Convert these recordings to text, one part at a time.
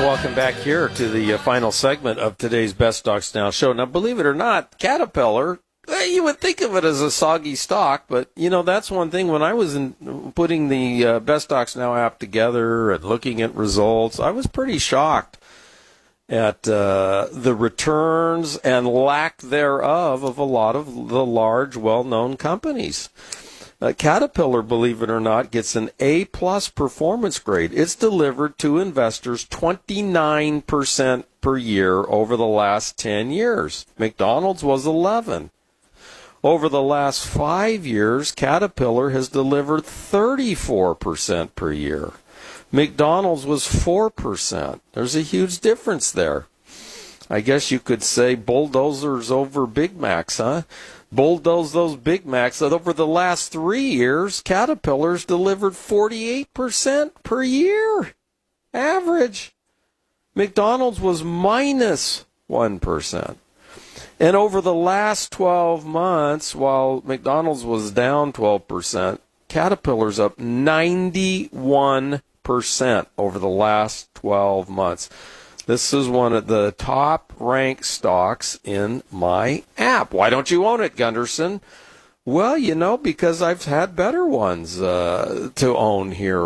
Welcome back here to the final segment of today's Best Stocks Now show. Now, believe it or not, Caterpillar, you would think of it as a soggy stock, but, that's one thing. When I was putting the Best Stocks Now app together and looking at results, I was pretty shocked at the returns and lack thereof of a lot of the large, well-known companies. Caterpillar, believe it or not, gets an A-plus performance grade. It's delivered to investors 29% per year over the last 10 years. McDonald's was 11. Over the last 5 years, Caterpillar has delivered 34% per year. McDonald's was 4%. There's a huge difference there. I guess you could say bulldozers over Big Macs, huh? Bulldoze those Big Macs. That over the last 3 years, Caterpillar's delivered 48% per year. Average. McDonald's was minus 1%. And over the last 12 months, while McDonald's was down 12%, Caterpillar's up 91% over the last 12 months. This is one of the top-ranked stocks in my app. Why don't you own it, Gunderson? Well, because I've had better ones to own here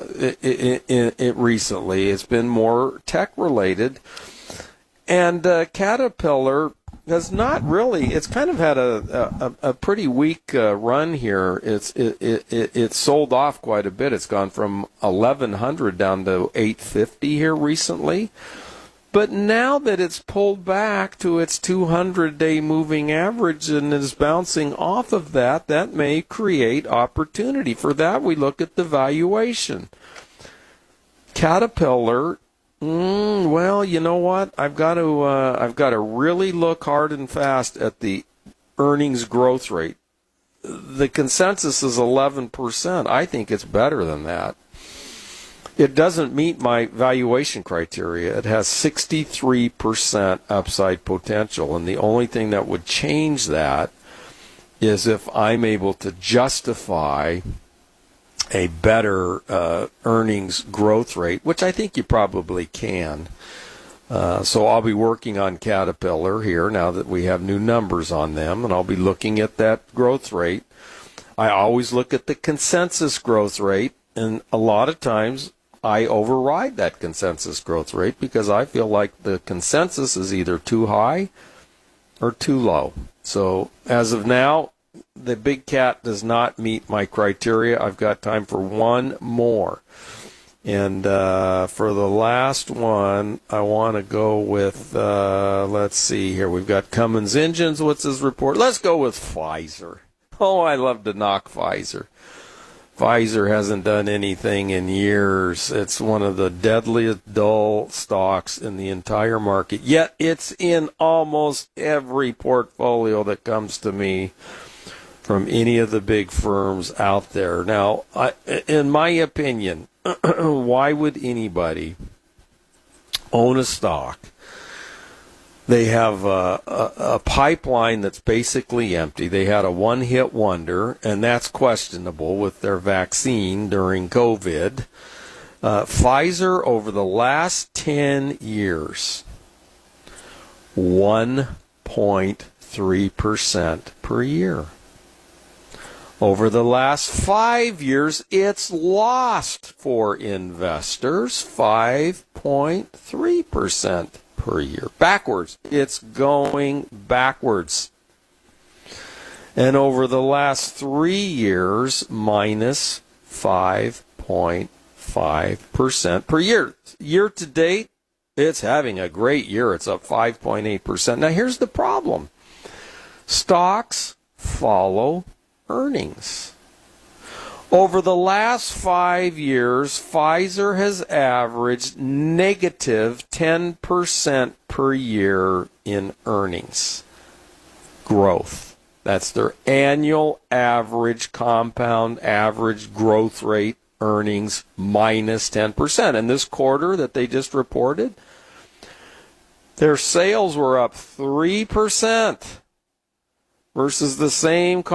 recently. It's been more tech-related. And Caterpillar has not really. It's kind of had a pretty weak run here. It's sold off quite a bit. It's gone from 1,100 down to 850 here recently. But now that it's pulled back to its 200-day moving average and is bouncing off of that, that may create opportunity. For that, we look at the valuation. Caterpillar. Well, you know what? I've got to really look hard and fast at the earnings growth rate. The consensus is 11%. I think it's better than that. It doesn't meet my valuation criteria. It has 63% upside potential, and the only thing that would change that is if I'm able to justify a better earnings growth rate, which I think you probably can. So I'll be working on Caterpillar here now that we have new numbers on them, and I'll be looking at that growth rate. I always look at the consensus growth rate, and a lot of times I override that consensus growth rate because I feel like the consensus is either too high or too low. So as of now, the big cat does not meet my criteria. I've got time for one more. And for the last one, I want to go with, let's see here. We've got Cummins Engines. What's his report? Let's go with Pfizer. Oh, I love to knock Pfizer. Pfizer hasn't done anything in years. It's one of the deadliest dull stocks in the entire market. Yet it's in almost every portfolio that comes to me from any of the big firms out there. Now, in my opinion, why would anybody own a stock? They have a pipeline that's basically empty. They had a one-hit wonder, and that's questionable with their vaccine during COVID. Pfizer, over the last 10 years, 1.3% per year. Over the last 5 years, it's lost for investors 5.3% per year. Backwards. It's going backwards. And over the last 3 years, minus 5.5% per year. Year to date, it's having a great year. It's up 5.8%. Now, here's the problem. Stocks follow earnings. Over the last 5 years, Pfizer has averaged negative 10% per year in earnings growth. That's their annual average compound average growth rate earnings minus 10%. And this quarter that they just reported, their sales were up 3% versus the same